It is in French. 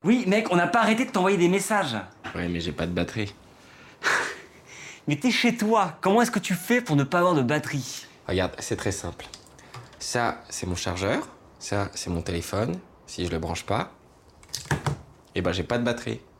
Oui, mec, on n'a pas arrêté de t'envoyer des messages. Ouais, mais j'ai pas de batterie. Mais t'es chez toi. Comment est-ce que tu fais pour ne pas avoir de batterie? Regarde, c'est très simple. Ça, c'est mon chargeur. Ça, c'est mon téléphone. Si je le branche pas, eh ben j'ai pas de batterie.